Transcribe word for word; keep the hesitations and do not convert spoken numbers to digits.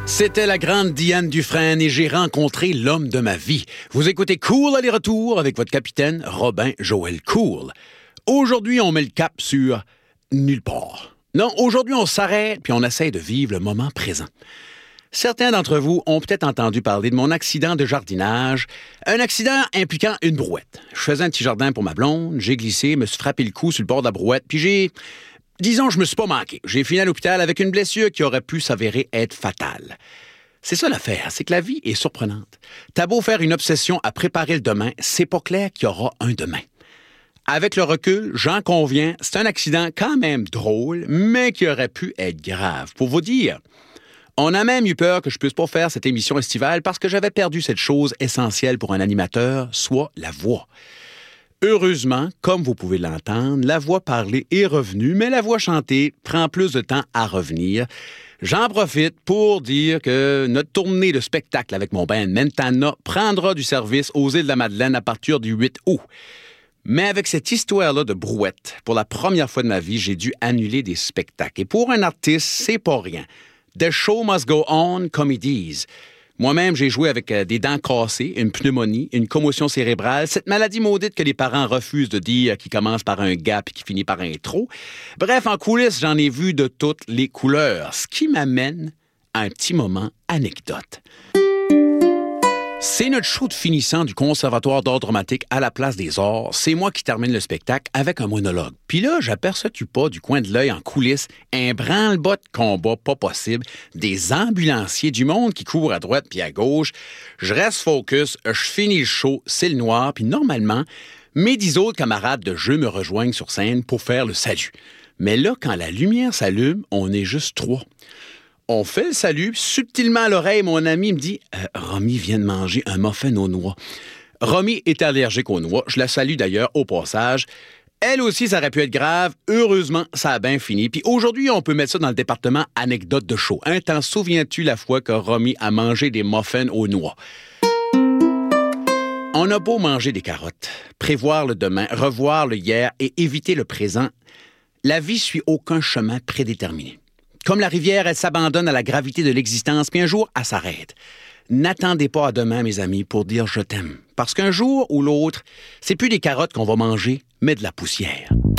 C'était la grande Diane Dufresne et j'ai rencontré l'homme de ma vie. Vous écoutez Cool aller-retour avec votre capitaine Robin Joël Cool. Aujourd'hui, on met le cap sur nulle part. Non, aujourd'hui, on s'arrête puis on essaie de vivre le moment présent. Certains d'entre vous ont peut-être entendu parler de mon accident de jardinage, un accident impliquant une brouette. Je faisais un petit jardin pour ma blonde, j'ai glissé, me suis frappé le cou sur le bord de la brouette, puis j'ai... Disons, je me suis pas manqué. J'ai fini à l'hôpital avec une blessure qui aurait pu s'avérer être fatale. C'est ça l'affaire, c'est que la vie est surprenante. T'as beau faire une obsession à préparer le demain, c'est pas clair qu'il y aura un demain. Avec le recul, j'en conviens, c'est un accident quand même drôle, mais qui aurait pu être grave. Pour vous dire, on a même eu peur que je puisse pas faire cette émission estivale parce que j'avais perdu cette chose essentielle pour un animateur, soit la voix. Heureusement, comme vous pouvez l'entendre, la voix parlée est revenue, mais la voix chantée prend plus de temps à revenir. J'en profite pour dire que notre tournée de spectacle avec mon band Mentana prendra du service aux îles de la Madeleine à partir du huit août. Mais avec cette histoire-là de brouette, pour la première fois de ma vie, j'ai dû annuler des spectacles. Et pour un artiste, c'est pas rien. The show must go on, comme ils disent. Moi-même, j'ai joué avec euh, des dents cassées, une pneumonie, une commotion cérébrale, cette maladie maudite que les parents refusent de dire, qui commence par un gap et qui finit par un trou. Bref, en coulisses, j'en ai vu de toutes les couleurs, ce qui m'amène à un petit moment anecdote. C'est notre show de finissant du Conservatoire d'art dramatique à la Place des Arts. C'est moi qui termine le spectacle avec un monologue. Puis là, j'aperçois-tu pas du coin de l'œil en coulisses un branle-bas de combat pas possible, des ambulanciers, du monde qui court à droite puis à gauche. Je reste focus, je finis le show, c'est le noir, puis normalement, mes dix autres camarades de jeu me rejoignent sur scène pour faire le salut. Mais là, quand la lumière s'allume, on est juste trois. On fait le salut, puis subtilement à l'oreille, mon ami me dit euh, « Romy vient de manger un muffin aux noix. » Romy est allergique aux noix. Je la salue d'ailleurs au passage. Elle aussi, ça aurait pu être grave. Heureusement, ça a bien fini. Puis aujourd'hui, on peut mettre ça dans le département anecdote de show. Hein, t'en souviens-tu la fois que Romy a mangé des muffins aux noix? On a beau manger des carottes, prévoir le demain, revoir le hier et éviter le présent, la vie suit aucun chemin prédéterminé. Comme la rivière, elle s'abandonne à la gravité de l'existence, puis un jour, elle s'arrête. N'attendez pas à demain, mes amis, pour dire « je t'aime ». Parce qu'un jour ou l'autre, c'est plus des carottes qu'on va manger, mais de la poussière.